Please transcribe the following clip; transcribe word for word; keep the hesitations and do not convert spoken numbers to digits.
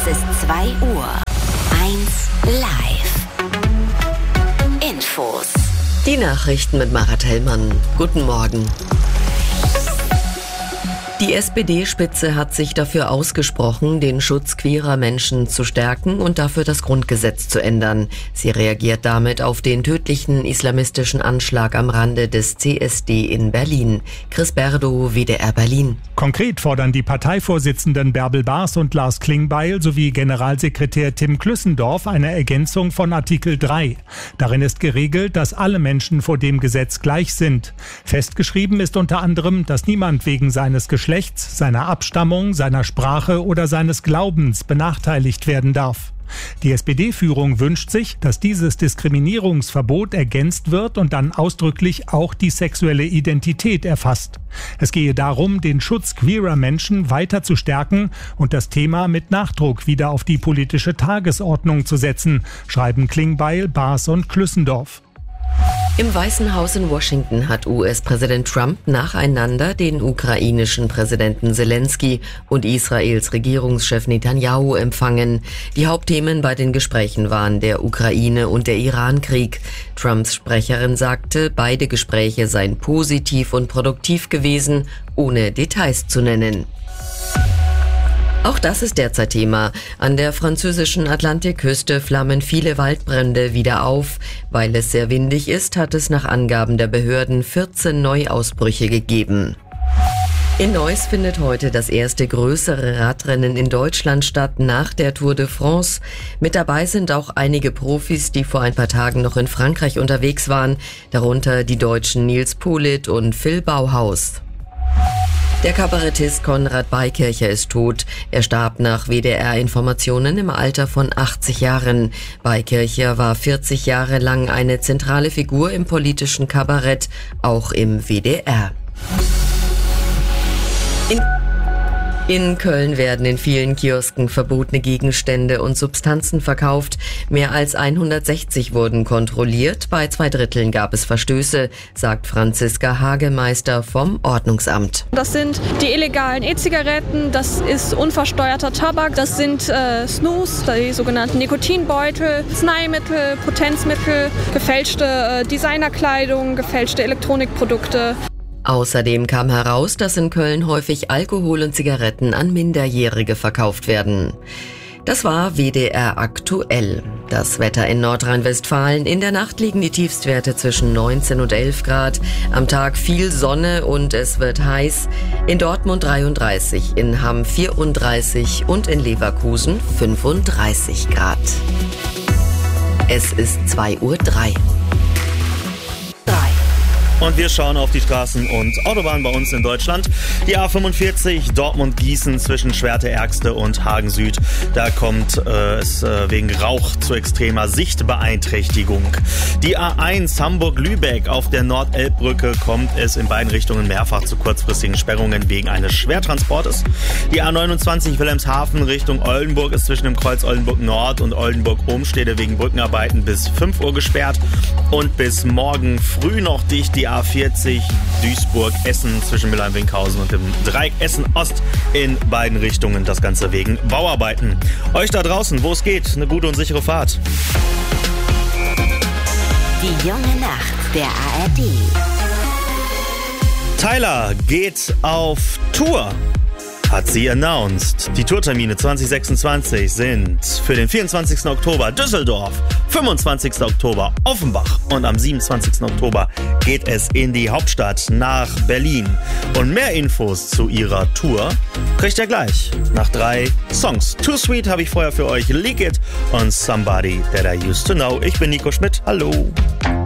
Es ist zwei Uhr. eins live. Infos. Die Nachrichten mit Marat Hellmann. Guten Morgen. Die S P D-Spitze hat sich dafür ausgesprochen, den Schutz queerer Menschen zu stärken und dafür das Grundgesetz zu ändern. Sie reagiert damit auf den tödlichen islamistischen Anschlag am Rande des C S D in Berlin. Chris Berdow, W D R Berlin. Konkret fordern die Parteivorsitzenden Bärbel Baas und Lars Klingbeil sowie Generalsekretär Tim Klüssendorf eine Ergänzung von Artikel drei. Darin ist geregelt, dass alle Menschen vor dem Gesetz gleich sind. Festgeschrieben ist unter anderem, dass niemand wegen seines Geschlechts, seiner Abstammung, seiner Sprache oder seines Glaubens benachteiligt werden darf. Die S P D-Führung wünscht sich, dass dieses Diskriminierungsverbot ergänzt wird und dann ausdrücklich auch die sexuelle Identität erfasst. Es gehe darum, den Schutz queerer Menschen weiter zu stärken und das Thema mit Nachdruck wieder auf die politische Tagesordnung zu setzen, schreiben Klingbeil, Baas und Klüssendorf. Im Weißen Haus in Washington hat U S-Präsident Trump nacheinander den ukrainischen Präsidenten Zelensky und Israels Regierungschef Netanyahu empfangen. Die Hauptthemen bei den Gesprächen waren der Ukraine- und der Iran-Krieg. Trumps Sprecherin sagte, beide Gespräche seien positiv und produktiv gewesen, ohne Details zu nennen. Auch das ist derzeit Thema. An der französischen Atlantikküste flammen viele Waldbrände wieder auf. Weil es sehr windig ist, hat es nach Angaben der Behörden vierzehn Neuausbrüche gegeben. In Neuss findet heute das erste größere Radrennen in Deutschland statt nach der Tour de France. Mit dabei sind auch einige Profis, die vor ein paar Tagen noch in Frankreich unterwegs waren, darunter die Deutschen Nils Politt und Phil Bauhaus. Der Kabarettist Konrad Beikircher ist tot. Er starb nach W D R-Informationen im Alter von achtzig Jahren. Beikircher war vierzig Jahre lang eine zentrale Figur im politischen Kabarett, auch im W D R. In In Köln werden in vielen Kiosken verbotene Gegenstände und Substanzen verkauft. Mehr als hundertsechzig wurden kontrolliert. Bei zwei Dritteln gab es Verstöße, sagt Franziska Hagemeister vom Ordnungsamt. Das sind die illegalen E-Zigaretten, das ist unversteuerter Tabak, das sind äh, Snus, die sogenannten Nikotinbeutel, Arzneimittel, Potenzmittel, gefälschte äh, Designerkleidung, gefälschte Elektronikprodukte. Außerdem kam heraus, dass in Köln häufig Alkohol und Zigaretten an Minderjährige verkauft werden. Das war W D R aktuell. Das Wetter in Nordrhein-Westfalen. In der Nacht liegen die Tiefstwerte zwischen neunzehn und elf Grad. Am Tag viel Sonne und es wird heiß. In Dortmund dreiunddreißig, in Hamm vierunddreißig und in Leverkusen fünfunddreißig Grad. Es ist zwei Uhr drei. Und wir schauen auf die Straßen und Autobahnen bei uns in Deutschland. Die A fünfundvierzig Dortmund-Gießen zwischen Schwerte-Ergste und Hagen-Süd. Da kommt äh, es äh, wegen Rauch zu extremer Sichtbeeinträchtigung. Die A eins Hamburg-Lübeck auf der Nordelbbrücke kommt es in beiden Richtungen mehrfach zu kurzfristigen Sperrungen wegen eines Schwertransportes. Die A neunundzwanzig Wilhelmshaven Richtung Oldenburg ist zwischen dem Kreuz Oldenburg Nord und Oldenburg-Ohmstede wegen Brückenarbeiten bis fünf Uhr gesperrt. Und bis morgen früh noch dicht die A vierzig Duisburg-Essen zwischen Mülheim-Winkhausen und dem Dreieck Essen-Ost in beiden Richtungen. Das Ganze wegen Bauarbeiten. Euch da draußen, wo es geht, eine gute und sichere Fahrt. Die junge Nacht der A R D. Tyla geht auf Tour, hat sie announced. Die Tourtermine zwanzig sechsundzwanzig sind für den vierundzwanzigsten Oktober Düsseldorf, fünfundzwanzigsten Oktober Offenbach und am siebenundzwanzigsten Oktober geht es in die Hauptstadt nach Berlin. Und mehr Infos zu ihrer Tour kriegt ihr gleich nach drei Songs. Too Sweet habe ich vorher für euch, Leak It und Somebody That I Used to Know. Ich bin Nico Schmidt, hallo.